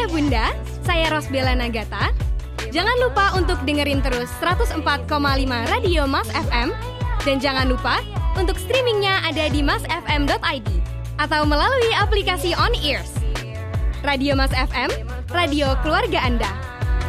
ya Bunda, saya Rosbella Nagata. Jangan lupa untuk dengerin terus 104,5 Radio Mas FM. Dan jangan lupa untuk streamingnya ada di masfm.id atau melalui aplikasi On Ears. Radio Mas FM, radio keluarga Anda.